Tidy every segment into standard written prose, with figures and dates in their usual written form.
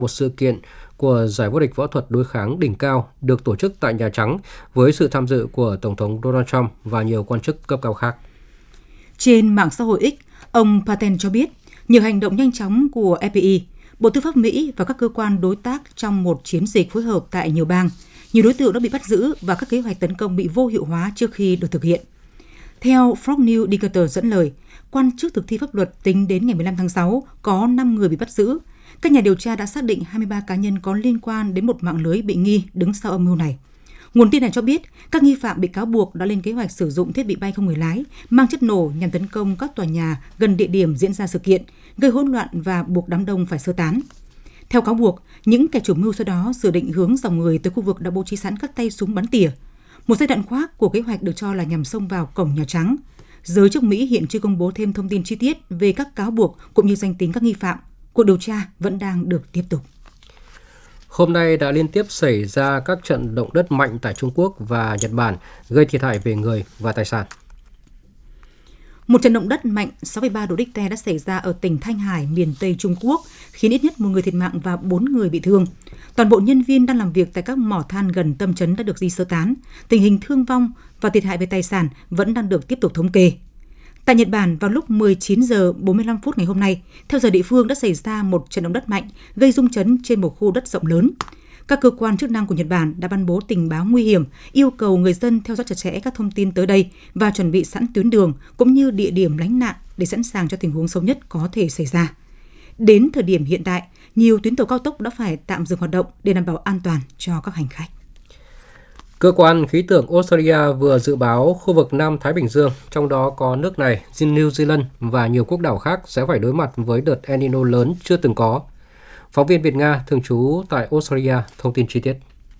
một sự kiện của giải vô địch võ thuật đối kháng đỉnh cao được tổ chức tại Nhà Trắng với sự tham dự của Tổng thống Donald Trump và nhiều quan chức cấp cao khác. Trên mạng xã hội X, ông Patel cho biết, nhờ hành động nhanh chóng của FBI, Bộ Tư pháp Mỹ và các cơ quan đối tác trong một chiến dịch phối hợp tại nhiều bang, nhiều đối tượng đã bị bắt giữ và các kế hoạch tấn công bị vô hiệu hóa trước khi được thực hiện. Theo Fox News Decatur dẫn lời, quan chức thực thi pháp luật tính đến ngày 15 tháng 6 có 5 người bị bắt giữ. Các nhà điều tra đã xác định 23 cá nhân có liên quan đến một mạng lưới bị nghi đứng sau âm mưu này. Nguồn tin này cho biết, các nghi phạm bị cáo buộc đã lên kế hoạch sử dụng thiết bị bay không người lái, mang chất nổ nhằm tấn công các tòa nhà gần địa điểm diễn ra sự kiện, gây hỗn loạn và buộc đám đông phải sơ tán. Theo cáo buộc, những kẻ chủ mưu sau đó dự định hướng dòng người tới khu vực đã bố trí sẵn các tay súng bắn tỉa. Một giai đoạn khác của kế hoạch được cho là nhằm xông vào cổng Nhà Trắng. Giới chức Mỹ hiện chưa công bố thêm thông tin chi tiết về các cáo buộc cũng như danh tính các nghi phạm. Cuộc điều tra vẫn đang được tiếp tục. Hôm nay đã liên tiếp xảy ra các trận động đất mạnh tại Trung Quốc và Nhật Bản, gây thiệt hại về người và tài sản. Một trận động đất mạnh 6,3 độ Richter đã xảy ra ở tỉnh Thanh Hải, miền Tây Trung Quốc, khiến ít nhất 1 người thiệt mạng và 4 người bị thương. Toàn bộ nhân viên đang làm việc tại các mỏ than gần tâm chấn đã được di sơ tán. Tình hình thương vong và thiệt hại về tài sản vẫn đang được tiếp tục thống kê. Tại Nhật Bản, vào lúc 19 giờ 45 phút ngày hôm nay, theo giờ địa phương đã xảy ra một trận động đất mạnh, gây rung chấn trên một khu đất rộng lớn. Các cơ quan chức năng của Nhật Bản đã ban bố tình báo nguy hiểm, yêu cầu người dân theo dõi chặt chẽ các thông tin tới đây và chuẩn bị sẵn tuyến đường cũng như địa điểm lánh nạn để sẵn sàng cho tình huống xấu nhất có thể xảy ra. Đến thời điểm hiện tại, nhiều tuyến tàu cao tốc đã phải tạm dừng hoạt động để đảm bảo an toàn cho các hành khách. Cơ quan khí tượng Australia vừa dự báo khu vực Nam Thái Bình Dương, trong đó có nước này, New Zealand và nhiều quốc đảo khác sẽ phải đối mặt với đợt El Nino lớn chưa từng có. Phóng viên Việt Nga thường trú tại Australia thông tin chi tiết.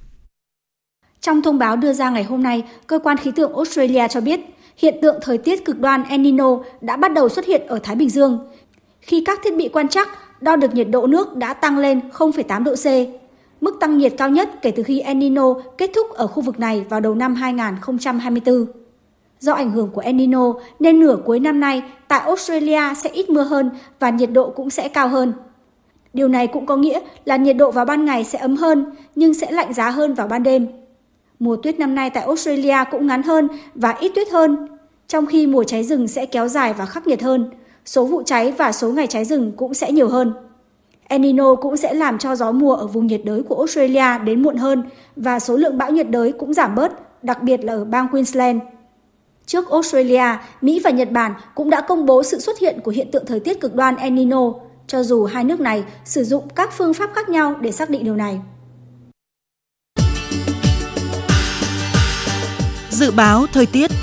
Trong thông báo đưa ra ngày hôm nay, cơ quan khí tượng Australia cho biết hiện tượng thời tiết cực đoan El Nino đã bắt đầu xuất hiện ở Thái Bình Dương, khi các thiết bị quan trắc đo được nhiệt độ nước đã tăng lên 0,8 độ C, mức tăng nhiệt cao nhất kể từ khi El Nino kết thúc ở khu vực này vào đầu năm 2024. Do ảnh hưởng của El Nino nên nửa cuối năm nay tại Australia sẽ ít mưa hơn và nhiệt độ cũng sẽ cao hơn. Điều này cũng có nghĩa là nhiệt độ vào ban ngày sẽ ấm hơn nhưng sẽ lạnh giá hơn vào ban đêm. Mùa tuyết năm nay tại Australia cũng ngắn hơn và ít tuyết hơn, trong khi mùa cháy rừng sẽ kéo dài và khắc nghiệt hơn. Số vụ cháy và số ngày cháy rừng cũng sẽ nhiều hơn. El Nino cũng sẽ làm cho gió mùa ở vùng nhiệt đới của Australia đến muộn hơn và số lượng bão nhiệt đới cũng giảm bớt, đặc biệt là ở bang Queensland. Trước Australia, Mỹ và Nhật Bản cũng đã công bố sự xuất hiện của hiện tượng thời tiết cực đoan El Nino, cho dù hai nước này sử dụng các phương pháp khác nhau để xác định điều này. Dự báo thời tiết.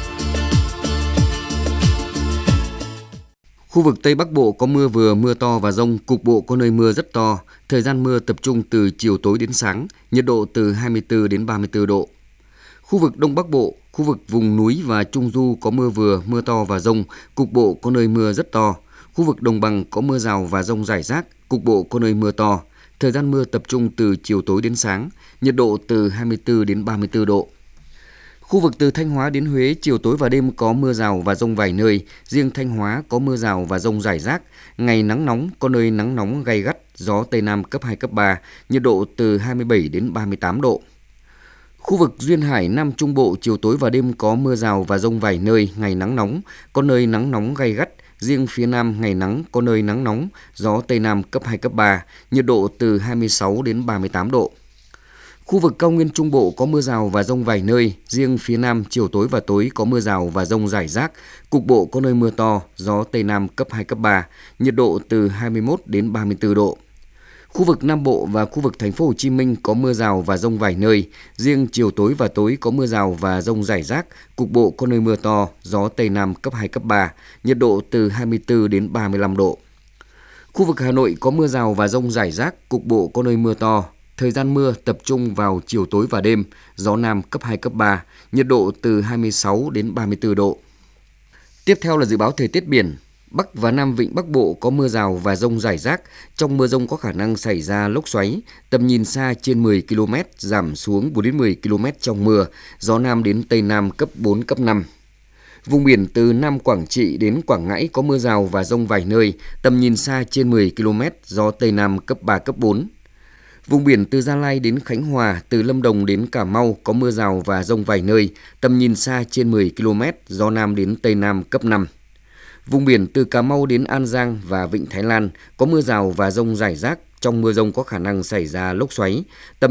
Khu vực Tây Bắc Bộ có mưa vừa, mưa to và dông, cục bộ có nơi mưa rất to. Thời gian mưa tập trung từ chiều tối đến sáng, nhiệt độ từ 24 đến 34 độ. Khu vực Đông Bắc Bộ, khu vực vùng núi và Trung Du có mưa vừa, mưa to và dông, cục bộ có nơi mưa rất to. Khu vực Đồng Bằng có mưa rào và dông rải rác, cục bộ có nơi mưa to. Thời gian mưa tập trung từ chiều tối đến sáng, nhiệt độ từ 24 đến 34 độ. Khu vực từ Thanh Hóa đến Huế, chiều tối và đêm có mưa rào và dông vài nơi, riêng Thanh Hóa có mưa rào và dông rải rác, ngày nắng nóng, có nơi nắng nóng gay gắt, gió Tây Nam cấp 2, cấp 3, nhiệt độ từ 27 đến 38 độ. Khu vực Duyên Hải, Nam Trung Bộ, chiều tối và đêm có mưa rào và dông vài nơi, ngày nắng nóng, có nơi nắng nóng gay gắt, riêng phía Nam ngày nắng, có nơi nắng nóng, gió Tây Nam cấp 2, cấp 3, nhiệt độ từ 26 đến 38 độ. Khu vực Cao Nguyên Trung Bộ có mưa rào và dông vài nơi, riêng phía Nam chiều tối và tối có mưa rào và dông rải rác, cục bộ có nơi mưa to, gió Tây Nam cấp 2, cấp 3, nhiệt độ từ 21 đến 34 độ. Khu vực Nam Bộ và khu vực Thành phố Hồ Chí Minh có mưa rào và dông vài nơi, riêng chiều tối và tối có mưa rào và dông rải rác, cục bộ có nơi mưa to, gió Tây Nam cấp 2, cấp 3, nhiệt độ từ 24 đến 35 độ. Khu vực Hà Nội có mưa rào và dông rải rác, cục bộ có nơi mưa to. Thời gian mưa tập trung vào chiều tối và đêm, gió Nam cấp 2, cấp 3, nhiệt độ từ 26 đến 34 độ. Tiếp theo là dự báo thời tiết biển. Bắc và Nam Vịnh Bắc Bộ có mưa rào và dông rải rác. Trong mưa dông có khả năng xảy ra lốc xoáy, tầm nhìn xa trên 10 km, giảm xuống 4 đến 10 km trong mưa, gió Nam đến Tây Nam cấp 4, cấp 5. Vùng biển từ Nam Quảng Trị đến Quảng Ngãi có mưa rào và dông vài nơi, tầm nhìn xa trên 10 km, gió Tây Nam cấp 3, cấp 4. Vùng biển từ Gia Lai đến Khánh Hòa, từ Lâm Đồng đến Cà Mau có mưa rào và dông vài nơi, tầm nhìn xa trên 10 km, gió Nam đến Tây Nam cấp 5. Vùng biển từ Cà Mau đến An Giang và Vịnh Thái Lan có mưa rào và dông rải rác, trong mưa dông có khả năng xảy ra lốc xoáy, tầm